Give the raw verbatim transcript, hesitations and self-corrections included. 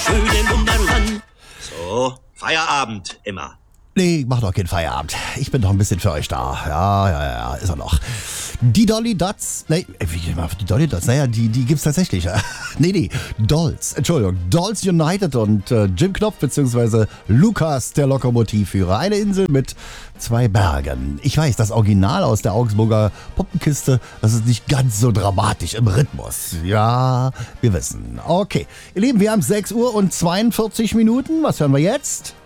schöne Wunderland. So, Feierabend, Emma. Nee, mach doch keinen Feierabend. Ich bin doch ein bisschen für euch da. Ja, ja, ja, ist er noch. Die Dolly Dots, nee, wie geht man auf die Dolly Dots? Naja, die, die gibt's tatsächlich. nee, nee, Dolls, Entschuldigung. Dolls United und äh, Jim Knopf bzw. Lukas, der Lokomotivführer. Eine Insel mit zwei Bergen. Ich weiß, das Original aus der Augsburger Puppenkiste, das ist nicht ganz so dramatisch im Rhythmus. Ja, wir wissen. Okay, ihr Lieben, wir haben sechs Uhr und zweiundvierzig Minuten. Was hören wir jetzt?